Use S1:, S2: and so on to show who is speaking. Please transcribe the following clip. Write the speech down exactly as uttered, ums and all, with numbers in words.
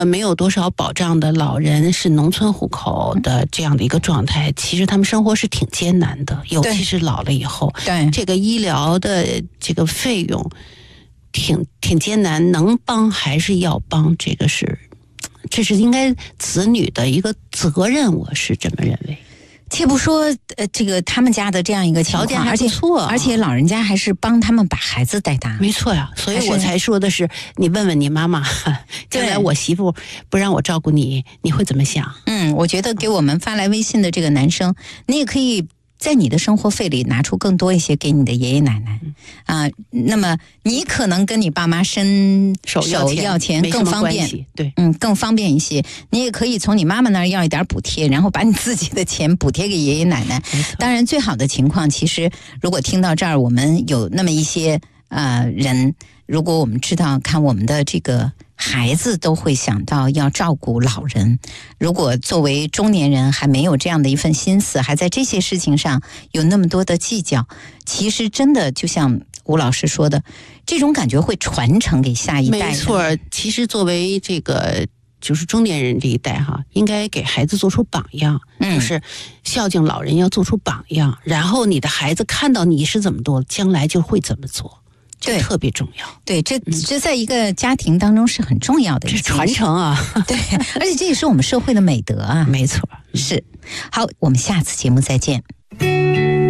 S1: 没有多少保障的老人，是农村户口的这样的一个状态，其实他们生活是挺艰难的，尤其是老了以后，
S2: 对
S1: 这个医疗的这个费用挺挺艰难，能帮还是要帮，这个是这是应该子女的一个责任，我是这么认为。
S2: 且不说呃，这个他们家的这样一个条件还不错、啊，而且老人家还是帮他们把孩子带大，
S1: 没错呀、啊。所以我才说的是，你问问你妈妈，将来我媳妇不让我照顾你，你会怎么想？
S2: 嗯，我觉得给我们发来微信的这个男生，你也可以在你的生活费里拿出更多一些给你的爷爷奶奶啊、呃。那么你可能跟你爸妈伸手要钱更方便，
S1: 对，
S2: 嗯，更方便一些。你也可以从你妈妈那儿要一点补贴，然后把你自己的钱补贴给爷爷奶奶。当然，最好的情况，其实如果听到这儿，我们有那么一些呃人，如果我们知道看我们的这个孩子都会想到要照顾老人，如果作为中年人还没有这样的一份心思，还在这些事情上有那么多的计较，其实真的就像吴老师说的，这种感觉会传承给下一代。
S1: 没错，其实作为这个就是中年人这一代哈，应该给孩子做出榜样，嗯、就是孝敬老人要做出榜样，然后你的孩子看到你是怎么做，将来就会怎么做。这特别重要，
S2: 对，这这在一个家庭当中是很重要的，
S1: 这是传承啊，
S2: 对，而且这也是我们社会的美德啊，
S1: 没错，
S2: 是。好，我们下次节目再见。